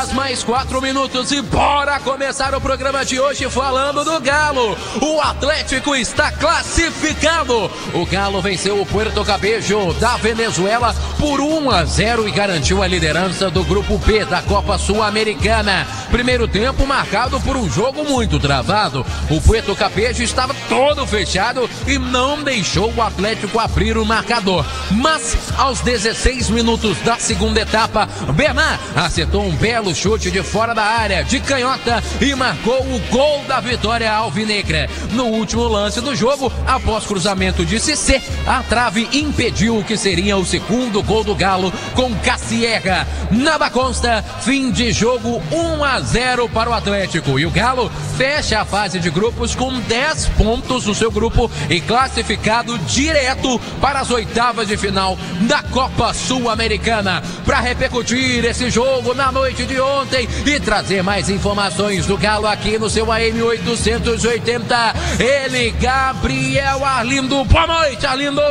horas mais 4 minutos e bora começar o programa de hoje falando do Galo. O Atlético está classificado. O Galo venceu o Puerto Cabello da Venezuela por 1-0 e garantiu a liderança do Grupo B da Copa Sul-Americana. Primeiro tempo marcado por um jogo muito travado. O Puerto Cabello estava todo fechado e não deixou o Atlético abrir o marcador. Mas aos 16 minutos da segunda etapa, Bernard acertou um belo chute de fora da área, de canhota, e marcou o gol da vitória alvinegra. No último lance do jogo, após cruzamento de Cissé, a trave impediu o que seria o segundo gol do Galo com Cassierra. Nada consta, fim de jogo 1-0 para o Atlético. E o Galo fecha a fase de grupos com 10 pontos no seu grupo e classificado direto para as oitavas de final da Copa Sul-Americana. Para repercutir esse jogo na noite de ontem e trazer mais informações do Galo aqui no seu AM 880, ele, Gabriel Arlindo. Boa noite, Arlindo!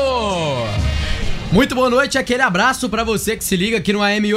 Muito boa noite, aquele abraço pra você que se liga aqui no AM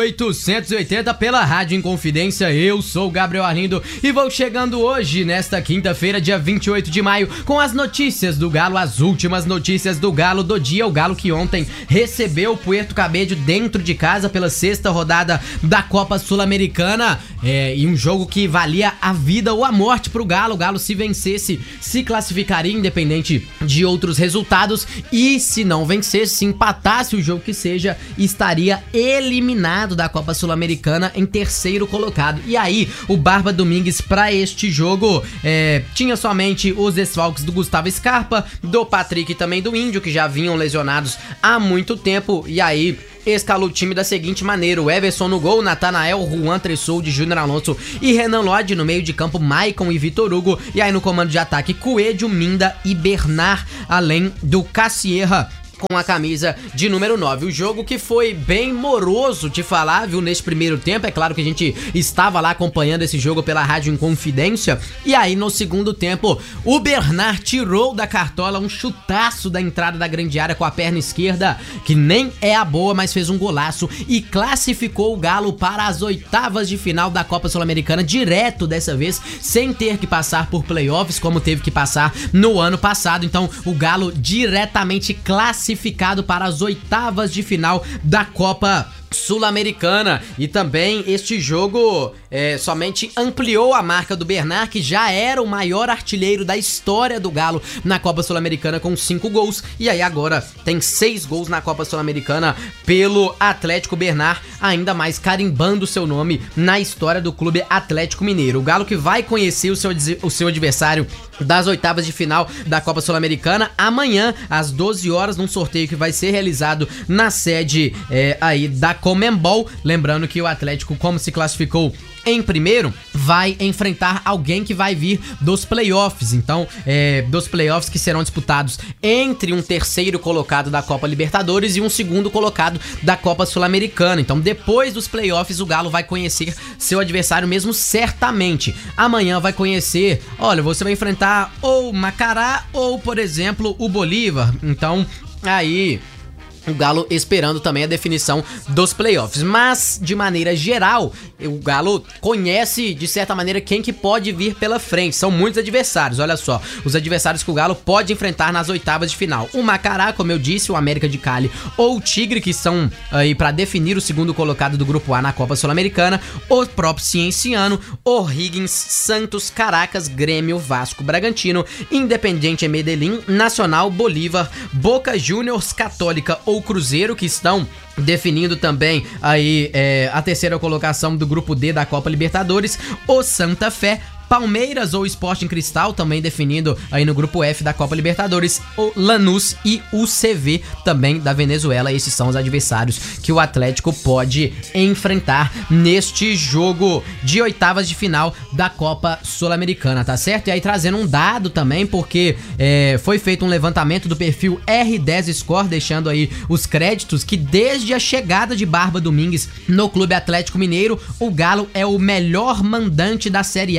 880 pela Rádio Inconfidência. Eu sou o Gabriel Arlindo e vou chegando hoje, nesta quinta-feira, dia 28 de maio, com as notícias do Galo, as últimas notícias do Galo do dia. O Galo que ontem recebeu o Puerto Cabello dentro de casa pela sexta rodada da Copa Sul-Americana, e um jogo que valia a vida ou a morte pro Galo. O Galo, se vencesse, se classificaria independente de outros resultados, e se não vencesse, se empatasse o jogo que seja, estaria eliminado da Copa Sul-Americana em terceiro colocado. E aí, o Barba Domingues para este jogo tinha somente os desfalques do Gustavo Scarpa, do Patrick e também do Índio, que já vinham lesionados há muito tempo. E aí escalou o time da seguinte maneira: o Everson no gol, Natanael, Juan Tressoldi, Júnior Alonso e Renan Lodge. No meio de campo, Maicon e Vitor Hugo. E aí no comando de ataque, Coelho, Minda e Bernard, além do Cassierra com a camisa de número 9. O jogo que foi bem moroso de falar, viu, nesse primeiro tempo. É claro que a gente estava lá acompanhando esse jogo pela Rádio Inconfidência. E aí no segundo tempo, o Bernard tirou da cartola um chutaço da entrada da grande área com a perna esquerda, que nem é a boa, mas fez um golaço e classificou o Galo para as oitavas de final da Copa Sul-Americana, direto dessa vez, sem ter que passar por playoffs como teve que passar no ano passado. Então o Galo diretamente classificado para as oitavas de final da Copa Sul-Americana. E também este jogo somente ampliou a marca do Bernard, que já era o maior artilheiro da história do Galo na Copa Sul-Americana com 5 gols, e aí agora tem 6 gols na Copa Sul-Americana pelo Atlético. Bernard ainda mais carimbando seu nome na história do Clube Atlético Mineiro. O Galo que vai conhecer o seu adversário das oitavas de final da Copa Sul-Americana amanhã às 12 horas, num sorteio que vai ser realizado na sede aí da Conmebol. Lembrando que o Atlético, como se classificou em primeiro, vai enfrentar alguém que vai vir dos playoffs. Então, dos playoffs que serão disputados entre um terceiro colocado da Copa Libertadores e um segundo colocado da Copa Sul-Americana. Então, depois dos playoffs, o Galo vai conhecer seu adversário mesmo, certamente. Amanhã vai conhecer, olha, você vai enfrentar ou o Macará ou, por exemplo, o Bolívar. Então, aí o Galo esperando também a definição dos playoffs. Mas, de maneira geral, o Galo conhece, de certa maneira, quem que pode vir pela frente. São muitos adversários, olha só. Os adversários que o Galo pode enfrentar nas oitavas de final: o Macará, como eu disse, o América de Cali ou o Tigre, que são aí para definir o segundo colocado do Grupo A na Copa Sul-Americana; o próprio Cienciano, O'Higgins, Santos, Caracas, Grêmio, Vasco, Bragantino, Independiente Medellín, Nacional, Bolívar, Boca Juniors, Católica ou Cruzeiro, que estão definindo também aí a terceira colocação do Grupo D da Copa Libertadores; o Santa Fé, Palmeiras ou Sporting Cristal, também definindo aí no Grupo F da Copa Libertadores; o Lanús e o CV, também da Venezuela. Esses são os adversários que o Atlético pode enfrentar neste jogo de oitavas de final da Copa Sul-Americana, tá certo? E aí trazendo um dado também, porque foi feito um levantamento do perfil R10 Score, deixando aí os créditos que desde a chegada de Barba Domingues no Clube Atlético Mineiro, o Galo é o melhor mandante da Série A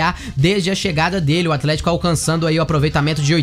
desde a chegada dele, o Atlético alcançando aí o aproveitamento de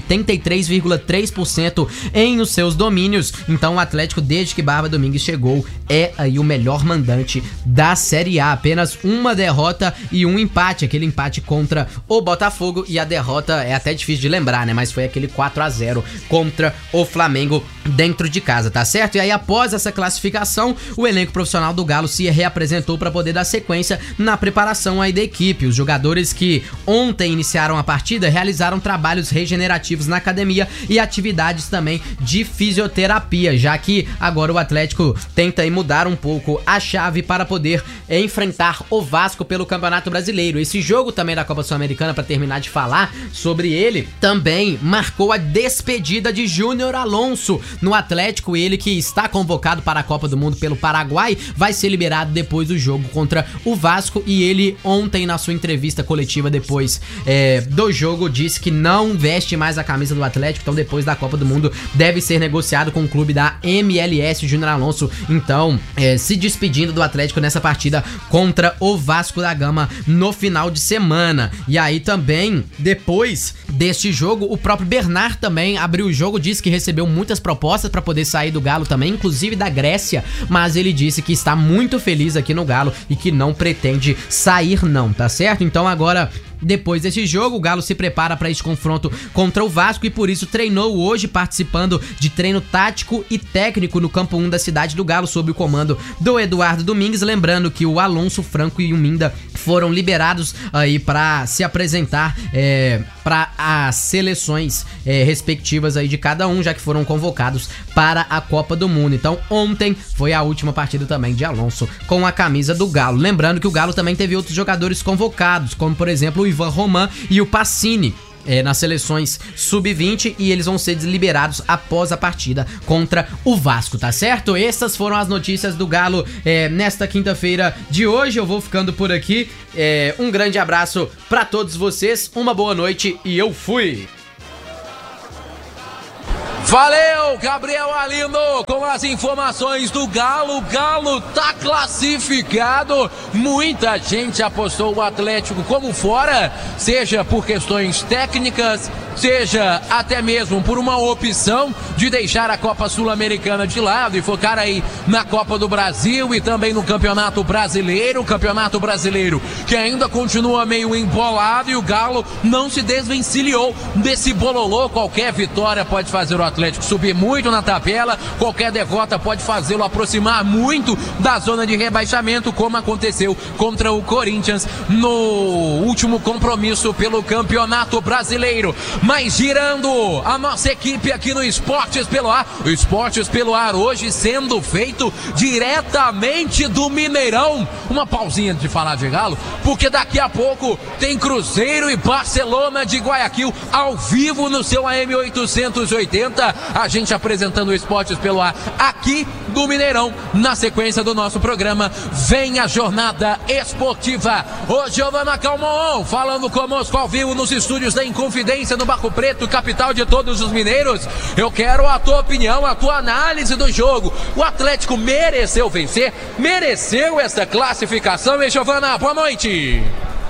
83,3% em os seus domínios. Então o Atlético, desde que Barba Domingues chegou, é aí o melhor mandante da Série A. Apenas uma derrota e um empate, aquele empate contra o Botafogo, e a derrota é até difícil de lembrar, né? Mas foi aquele 4-0 contra o Flamengo dentro de casa, tá certo? E aí, após essa classificação, o elenco profissional do Galo se reapresentou para poder dar sequência na preparação aí da equipe. Os jogadores que ontem iniciaram a partida realizaram trabalhos regenerativos na academia e atividades também de fisioterapia, já que agora o Atlético tenta aí mudar um pouco a chave para poder enfrentar o Vasco pelo Campeonato Brasileiro. Esse jogo também da Copa Sul-Americana, para terminar de falar sobre ele, também marcou a despedida de Júnior Alonso no Atlético. Ele, que está convocado para a Copa do Mundo pelo Paraguai, vai ser liberado depois do jogo contra o Vasco, e ele ontem, na sua entrevista coletiva depois do jogo, disse que não veste mais a camisa do Atlético. Então depois da Copa do Mundo deve ser negociado com o clube da MLS. Júnior Alonso então se despedindo do Atlético nessa partida contra o Vasco da Gama no final de semana. E aí também, depois deste jogo, o próprio Bernard também abriu o jogo, disse que recebeu muitas propostas para poder sair do Galo também, inclusive da Grécia, mas ele disse que está muito feliz aqui no Galo e que não pretende sair não, tá certo? Então agora, depois desse jogo, o Galo se prepara para esse confronto contra o Vasco e por isso treinou hoje, participando de treino tático e técnico no campo 1 da cidade do Galo, sob o comando do Eduardo Domingues. Lembrando que o Alonso, Franco e o Minda foram liberados aí para se apresentar para as seleções respectivas aí de cada um, já que foram convocados para a Copa do Mundo. Então ontem foi a última partida também de Alonso com a camisa do Galo. Lembrando que o Galo também teve outros jogadores convocados, como por exemplo o Ivan Roman e o Pacini, nas seleções sub-20, e eles vão ser liberados após a partida contra o Vasco, tá certo? Essas foram as notícias do Galo nesta quinta-feira de hoje. Eu vou ficando por aqui. Um grande abraço pra todos vocês, uma boa noite e eu fui! Valeu, Gabriel Arlindo, com as informações do Galo. O Galo tá classificado. Muita gente apostou o Atlético como fora, seja por questões técnicas, seja até mesmo por uma opção de deixar a Copa Sul-Americana de lado e focar aí na Copa do Brasil e também no Campeonato Brasileiro. O Campeonato Brasileiro que ainda continua meio embolado, e o Galo não se desvencilhou desse bololô. Qualquer vitória pode fazer o Atlético subir muito na tabela, qualquer derrota pode fazê-lo aproximar muito da zona de rebaixamento, como aconteceu contra o Corinthians no último compromisso pelo Campeonato Brasileiro. Mas girando a nossa equipe aqui no Esportes pelo Ar, o Esportes pelo Ar hoje sendo feito diretamente do Mineirão. Uma pausinha de falar de Galo, porque daqui a pouco tem Cruzeiro e Barcelona de Guayaquil ao vivo no seu AM 880. A gente apresentando o Esportes pelo Ar aqui do Mineirão. Na sequência do nosso programa vem a jornada esportiva. Ô Giovana Calmon, falando conosco ao vivo nos estúdios da Inconfidência no Barro Preto, capital de todos os mineiros. Eu quero a tua opinião, a tua análise do jogo. O Atlético mereceu vencer? Mereceu essa classificação? E Giovana, boa noite.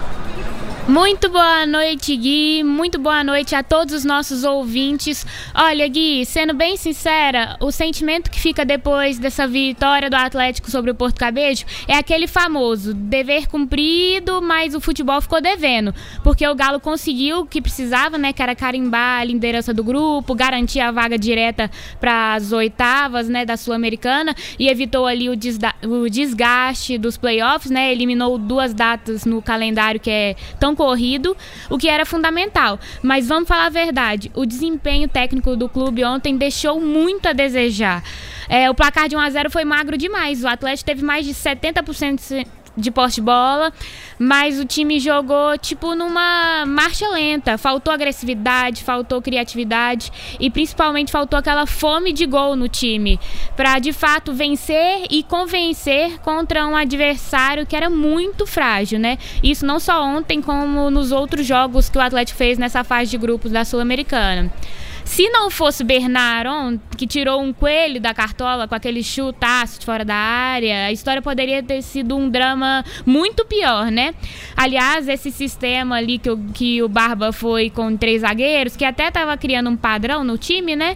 Muito boa noite, Gui, muito boa noite a todos os nossos ouvintes. Olha, Gui, sendo bem sincera, o sentimento que fica depois dessa vitória do Atlético sobre o Porto Cabejo é aquele famoso dever cumprido, mas o futebol ficou devendo, porque o Galo conseguiu o que precisava, né, que era carimbar a liderança do grupo, garantir a vaga direta para as oitavas, né, da Sul-Americana, e evitou ali o desgaste dos playoffs, né, eliminou 2 datas no calendário que é tão corrido, o que era fundamental. Mas vamos falar a verdade, o desempenho técnico do clube ontem deixou muito a desejar. O placar de 1-0 foi magro demais. O Atlético teve mais de 70% de posse de bola, mas o time jogou tipo numa marcha lenta. Faltou agressividade, faltou criatividade e principalmente faltou aquela fome de gol no time para de fato vencer e convencer contra um adversário que era muito frágil, né? Isso não só ontem, como nos outros jogos que o Atlético fez nessa fase de grupos da Sul-Americana. Se não fosse Bernard, que tirou um coelho da cartola com aquele chutaço de fora da área, a história poderia ter sido um drama muito pior, né? Aliás, esse sistema ali que o Barba foi com 3 zagueiros, que até estava criando um padrão no time, né?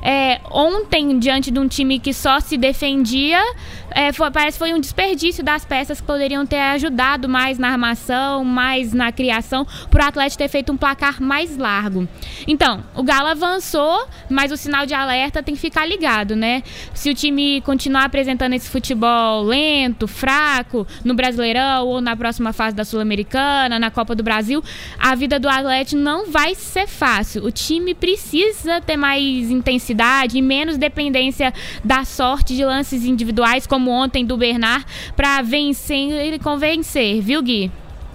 Ontem, diante de um time que só se defendia, parece que foi um desperdício das peças que poderiam ter ajudado mais na armação, mais na criação, para o Atlético ter feito um placar mais largo. Então, o Galo avançou, mas o sinal de alerta tem que ficar ligado, né? Se o time continuar apresentando esse futebol lento, fraco, no Brasileirão ou na próxima fase da Sul-Americana, na Copa do Brasil, a vida do Atlético não vai ser fácil. O time precisa ter mais intensidade e menos dependência da sorte de lances individuais, como ontem do Bernard, para vencer e convencer, viu, Gui?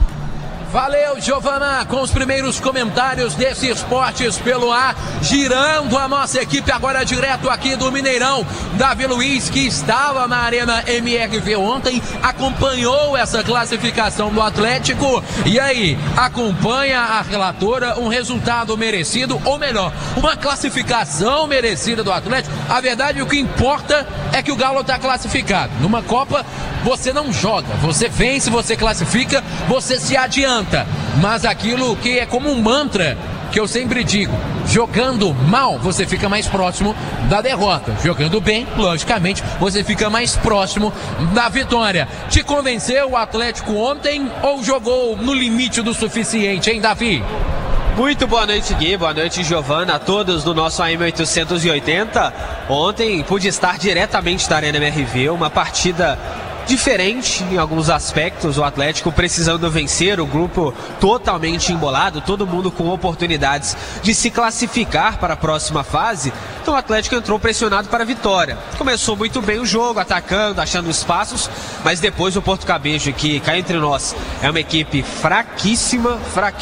Valeu, Giovana, com os primeiros comentários desse Esportes pelo Ar, girando a nossa equipe agora direto aqui do Mineirão. Davi Luiz, que estava na Arena MRV ontem, acompanhou essa classificação do Atlético. E aí, acompanha a relatora, um resultado merecido, ou melhor, uma classificação merecida do Atlético. A verdade, o que importa é que o Galo está classificado. Numa Copa, você não joga, você vence, você classifica, você se adianta. Mas aquilo que é como um mantra que eu sempre digo, jogando mal você fica mais próximo da derrota, jogando bem, logicamente, você fica mais próximo da vitória. Te convenceu o Atlético ontem ou jogou no limite do suficiente, hein, Davi? Muito boa noite, Gui, boa noite, Giovana, a todos do nosso AM 880. Ontem pude estar diretamente da Arena MRV, uma partida diferente em alguns aspectos, o Atlético precisando vencer, o grupo totalmente embolado, todo mundo com oportunidades de se classificar para a próxima fase. Então o Atlético entrou pressionado para a vitória. Começou muito bem o jogo, atacando, achando espaços, mas depois o Porto Cabejo, que cá entre nós é uma equipe fraquíssima,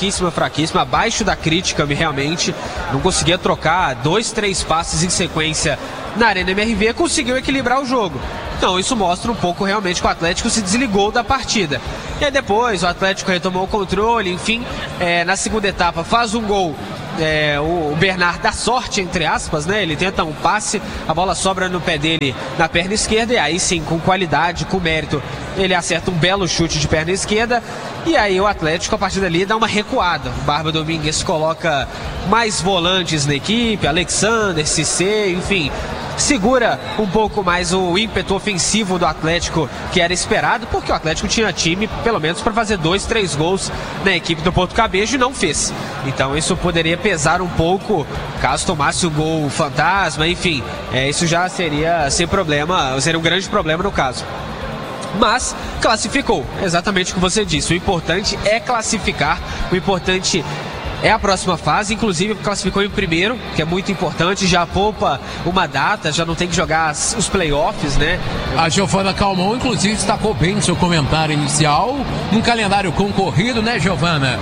abaixo da crítica realmente, não conseguia trocar 2, 3 passes em sequência na Arena MRV, conseguiu equilibrar o jogo. Então isso mostra um pouco realmente que o Atlético se desligou da partida. E aí depois o Atlético retomou o controle, enfim, na segunda etapa faz um gol. O Bernard dá sorte, entre aspas, né? Ele tenta um passe, a bola sobra no pé dele, na perna esquerda, e aí sim, com qualidade, com mérito, ele acerta um belo chute de perna esquerda. E aí o Atlético, a partir dali, dá uma recuada. O Barba Domingues coloca mais volantes na equipe, Alexander, Cissé, enfim, segura um pouco mais o ímpeto ofensivo do Atlético, que era esperado, porque o Atlético tinha time, pelo menos, para fazer 2, 3 gols na equipe do Porto Cabejo, e não fez. Então isso poderia pesar um pouco, caso tomasse o gol fantasma, enfim, isso já seria sem problema, seria um grande problema no caso. Mas classificou, exatamente o que você disse. O importante é classificar, o importante é a próxima fase, inclusive classificou em primeiro, que é muito importante, já poupa uma data, já não tem que jogar os playoffs, né? A Giovana Calmon, inclusive, destacou bem no seu comentário inicial, num calendário concorrido, né, Giovana?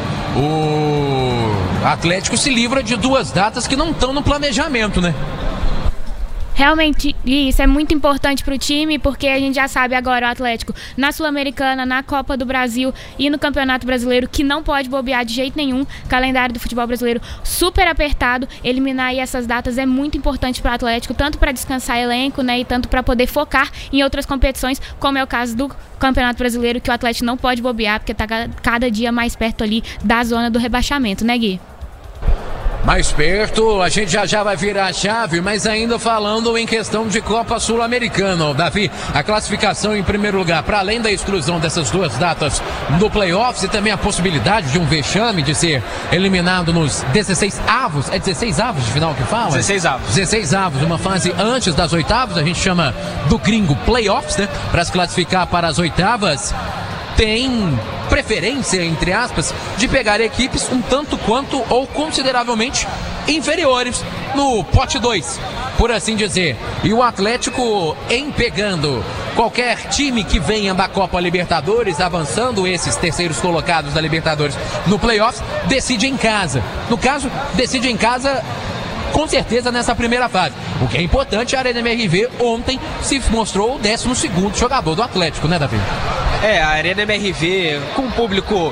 O Atlético se livra de 2 datas que não estão no planejamento, né? Realmente, isso é muito importante para o time, porque a gente já sabe agora o Atlético na Sul-Americana, na Copa do Brasil e no Campeonato Brasileiro, que não pode bobear de jeito nenhum. Calendário do futebol brasileiro super apertado. Eliminar aí essas datas é muito importante para o Atlético, tanto para descansar elenco, né, e tanto para poder focar em outras competições, como é o caso do Campeonato Brasileiro, que o Atlético não pode bobear, porque está cada dia mais perto ali da zona do rebaixamento, né, Gui? Mais perto, a gente já vai virar a chave, mas ainda falando em questão de Copa Sul-Americana, Davi, a classificação em primeiro lugar, para além da exclusão dessas 2 datas do playoffs e também a possibilidade de um vexame de ser eliminado nos 16 avos, é 16 avos de final que fala? 16 avos. 16 avos, uma fase antes das oitavas, a gente chama do gringo playoffs, né, para se classificar para as oitavas. Tem preferência, entre aspas, de pegar equipes um tanto quanto ou consideravelmente inferiores no pote 2, por assim dizer. E o Atlético, em pegando qualquer time que venha da Copa Libertadores, avançando esses terceiros colocados da Libertadores no playoffs, decide em casa. No caso, decide em casa com certeza nessa primeira fase. O que é importante, a Arena MRV ontem se mostrou o 12º jogador do Atlético, né, Davi? A Arena MRV com um público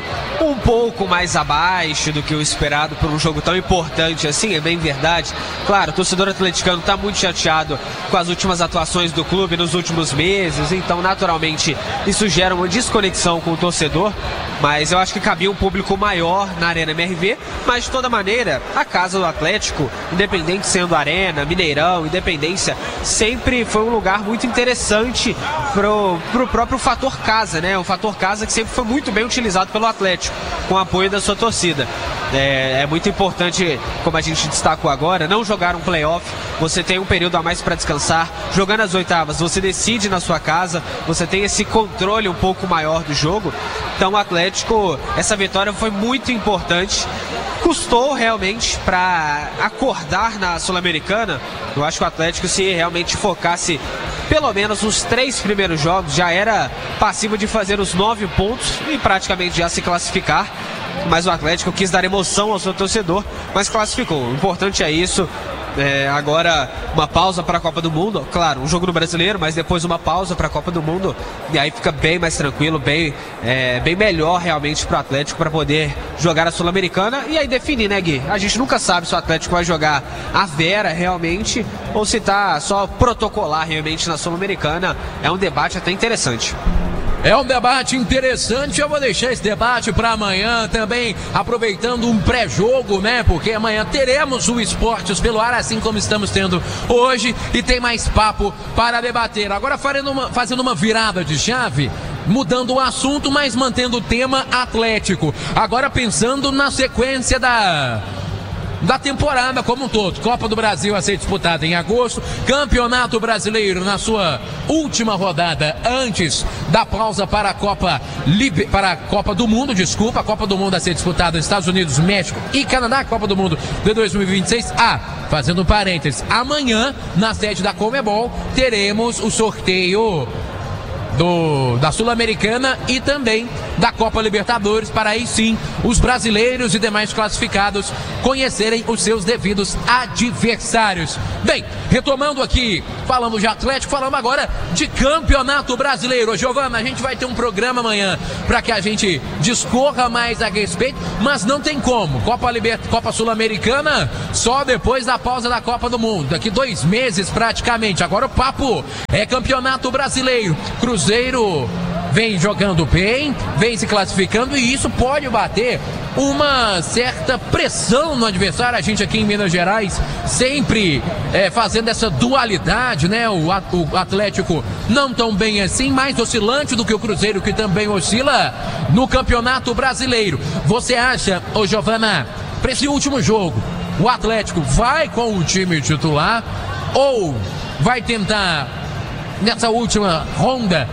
um pouco mais abaixo do que o esperado por um jogo tão importante assim, é bem verdade. Claro, o torcedor atleticano está muito chateado com as últimas atuações do clube nos últimos meses, então naturalmente isso gera uma desconexão com o torcedor, mas eu acho que cabia um público maior na Arena MRV, mas de toda maneira, a casa do Atlético, independente sendo Arena, Mineirão, Independência, sempre foi um lugar muito interessante pro próprio fator casa, né? O fator casa que sempre foi muito bem utilizado pelo Atlético, com o apoio da sua torcida. É muito importante, como a gente destacou agora, não jogar um playoff, você tem um período a mais para descansar, jogando as oitavas, você decide na sua casa, você tem esse controle um pouco maior do jogo, então o Atlético, essa vitória foi muito importante, custou realmente para acordar na Sul-Americana. Eu acho que o Atlético, se realmente focasse pelo menos nos 3 primeiros jogos, já era passivo de fazer os 9 pontos e praticamente já se classificar. Mas o Atlético quis dar emoção ao seu torcedor, mas classificou. O importante é isso. Agora uma pausa para a Copa do Mundo, claro, um jogo no Brasileiro, mas depois uma pausa para a Copa do Mundo, e aí fica bem mais tranquilo, bem melhor realmente para o Atlético para poder jogar a Sul-Americana e aí definir, né, Gui? A gente nunca sabe se o Atlético vai jogar a Vera realmente ou se tá só protocolar realmente na Sul-Americana. É um debate até interessante. É um debate interessante, eu vou deixar esse debate para amanhã também, aproveitando um pré-jogo, né? Porque amanhã teremos o Esportes pelo Ar, assim como estamos tendo hoje, e tem mais papo para debater. Agora fazendo uma virada de chave, mudando o assunto, mas mantendo o tema Atlético. Agora pensando na sequência da temporada como um todo. Copa do Brasil a ser disputada em agosto, Campeonato Brasileiro na sua última rodada antes da pausa para a Copa do Mundo, a Copa do Mundo a ser disputada nos Estados Unidos, México e Canadá, Copa do Mundo de 2026. Fazendo parênteses, amanhã na sede da Conmebol teremos o sorteio da Sul-Americana e também da Copa Libertadores, para aí sim os brasileiros e demais classificados conhecerem os seus devidos adversários. Bem, retomando aqui, falando de Atlético, falando agora de Campeonato Brasileiro. Giovana, a gente vai ter um programa amanhã para que a gente discorra mais a respeito, mas não tem como. Copa Sul-Americana só depois da pausa da Copa do Mundo, daqui 2 meses praticamente. Agora o papo é Campeonato Brasileiro. Cruzeiro vem jogando bem, vem se classificando, e isso pode bater uma certa pressão no adversário. A gente aqui em Minas Gerais sempre fazendo essa dualidade, né? O Atlético não tão bem assim, mais oscilante do que o Cruzeiro, que também oscila no Campeonato Brasileiro. Você acha, Giovana, para esse último jogo, o Atlético vai com o time titular ou vai tentar, nessa última ronda,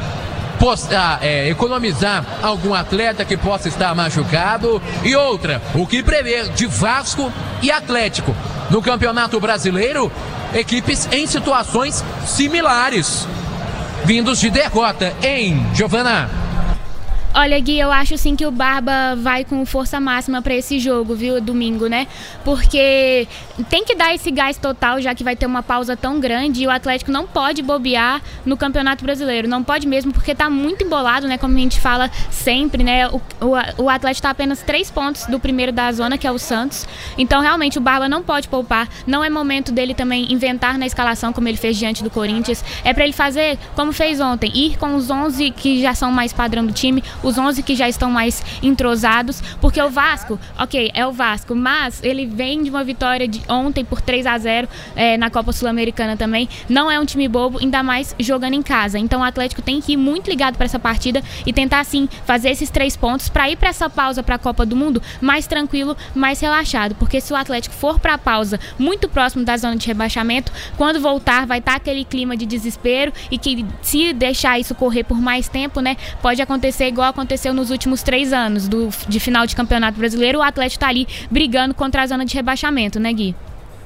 economizar algum atleta que possa estar machucado? E outra, o que prever de Vasco e Atlético no Campeonato Brasileiro? Equipes em situações similares, vindos de derrota, hein, Giovana? Olha, Gui, eu acho sim que o Barba vai com força máxima para esse jogo, viu, domingo, né? Porque tem que dar esse gás total, já que vai ter uma pausa tão grande, e o Atlético não pode bobear no Campeonato Brasileiro. Não pode mesmo, porque tá muito embolado, né? Como a gente fala sempre, né? O Atlético tá apenas 3 pontos do primeiro da zona, que é o Santos. Então, realmente, o Barba não pode poupar. Não é momento dele também inventar na escalação, como ele fez diante do Corinthians. É para ele fazer como fez ontem, ir com os 11 que já são mais padrão do time, os 11 que já estão mais entrosados, porque o Vasco, é o Vasco, mas ele vem de uma vitória de ontem por 3-0 na Copa Sul-Americana também. Não é um time bobo, ainda mais jogando em casa. Então o Atlético tem que ir muito ligado para essa partida e tentar sim fazer esses 3 pontos para ir para essa pausa para a Copa do Mundo mais tranquilo, mais relaxado, porque se o Atlético for para a pausa muito próximo da zona de rebaixamento, quando voltar vai estar aquele clima de desespero, e que se deixar isso correr por mais tempo, né, pode acontecer igual aconteceu nos últimos 3 anos de final de Campeonato Brasileiro. O Atlético tá ali brigando contra a zona de rebaixamento, né, Gui?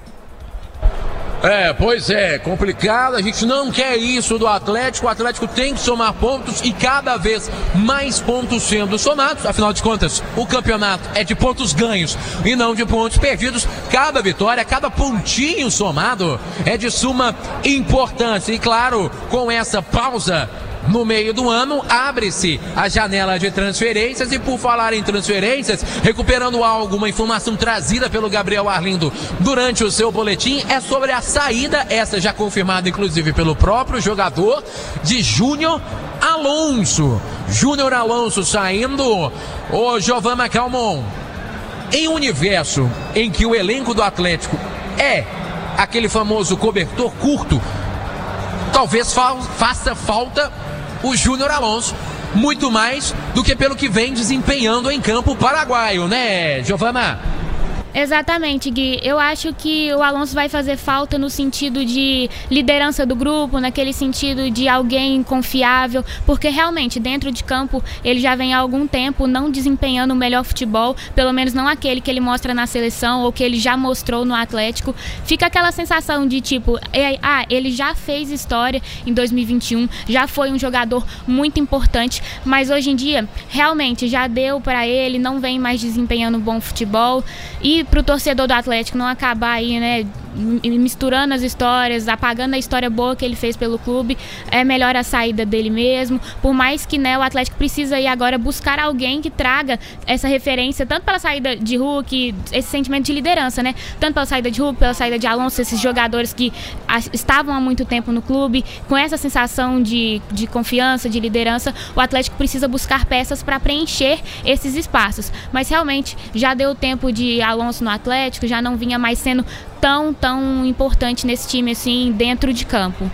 Pois é, complicado, a gente não quer isso do Atlético. O Atlético tem que somar pontos, e cada vez mais pontos sendo somados. Afinal de contas, o campeonato é de pontos ganhos e não de pontos perdidos. Cada vitória, cada pontinho somado é de suma importância. E claro, com essa pausa no meio do ano, abre-se a janela de transferências. E por falar em transferências, recuperando uma informação trazida pelo Gabriel Arlindo durante o seu boletim, é sobre a saída, essa já confirmada inclusive pelo próprio jogador, de Júnior Alonso. Júnior Alonso saindo. Ô Giovana Calmon, em um universo em que o elenco do Atlético é aquele famoso cobertor curto, talvez faça falta o Júnior Alonso, muito mais do que pelo que vem desempenhando em campo paraguaio, né, Giovana? Exatamente, Gui. Eu acho que o Alonso vai fazer falta no sentido de liderança do grupo, naquele sentido de alguém confiável, porque realmente dentro de campo ele já vem há algum tempo não desempenhando o melhor futebol, pelo menos não aquele que ele mostra na seleção ou que ele já mostrou no Atlético. Fica aquela sensação de tipo, ele já fez história em 2021, já foi um jogador muito importante, mas hoje em dia realmente já deu para ele, não vem mais desempenhando bom futebol. E para o torcedor do Atlético não acabar aí, né, misturando as histórias, apagando a história boa que ele fez pelo clube, é melhor a saída dele mesmo. Por mais que, né, o Atlético precisa aí agora buscar alguém que traga essa referência, tanto pela saída de Hulk, esse sentimento de liderança, né, tanto pela saída de Hulk, pela saída de Alonso, esses jogadores que estavam há muito tempo no clube, com essa sensação de confiança, de liderança. O Atlético precisa buscar peças para preencher esses espaços, mas realmente já deu tempo de Alonso no Atlético, já não vinha mais sendo tão importante nesse time assim dentro de campo.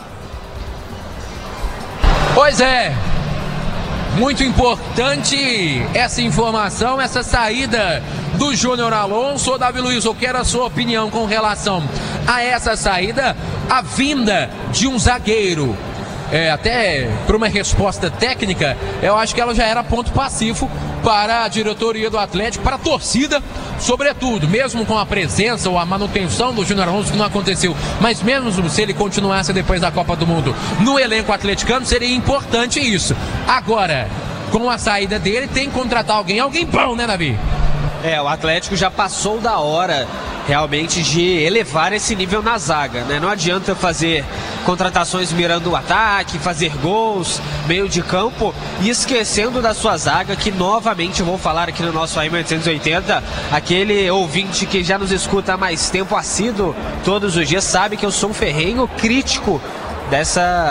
Pois é, muito importante essa informação, essa saída do Júnior Alonso. Davi Luiz, eu quero a sua opinião com relação a essa saída, a vinda de um zagueiro. Até por uma resposta técnica, eu acho que ela já era ponto passivo para a diretoria do Atlético, para a torcida, sobretudo, mesmo com a presença ou a manutenção do Júnior Alonso, que não aconteceu, mas mesmo se ele continuasse depois da Copa do Mundo no elenco atleticano, seria importante isso. Agora, com a saída dele, tem que contratar alguém bom, né, Davi? O Atlético já passou da hora realmente de elevar esse nível na zaga, né? Não adianta fazer contratações mirando o ataque, fazer gols, meio de campo e esquecendo da sua zaga, que novamente eu vou falar aqui no nosso AM 880, aquele ouvinte que já nos escuta há mais tempo assíduo todos os dias sabe que eu sou um ferrenho crítico dessa